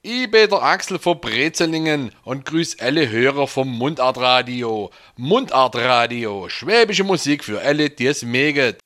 Ich bin der Axel von Brezelingen und grüß alle Hörer vom Mundartradio. Mundartradio, schwäbische Musik für alle, die es mögen.